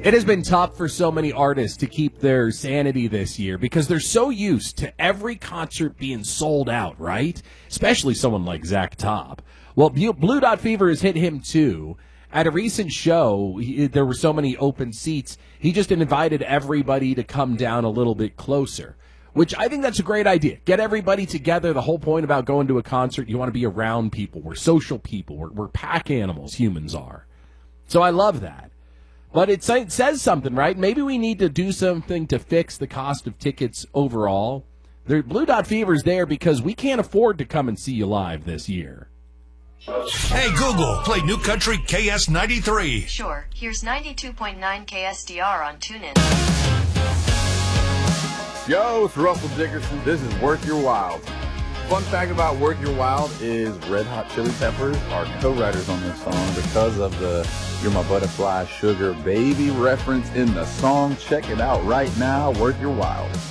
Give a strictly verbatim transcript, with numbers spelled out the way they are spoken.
It has been tough for so many artists to keep their sanity this year because they're so used to every concert being sold out, right? Especially someone like Zach Top. Well, Blue Dot Fever has hit him too. At a recent show, he, there were so many open seats, he just invited everybody to come down a little bit closer, which I think that's a great idea. Get everybody together. The whole point about going to a concert, you want to be around people. We're social people. We're, we're pack animals, humans are. So I love that. But it says something, right? Maybe we need to do something to fix the cost of tickets overall. The Blue Dot Fever's there because we can't afford to come and see you live this year. Hey, Google, play New Country K S ninety-three. Sure, here's ninety-two point nine K S D R on TuneIn. Yo, it's Russell Dickerson. This is Worth Your Wild. Fun fact about Worth Your Wild is Red Hot Chili Peppers are co-writers on this song because of the You're My Butterfly Sugar Baby reference in the song. Check it out right now, Worth Your Wild.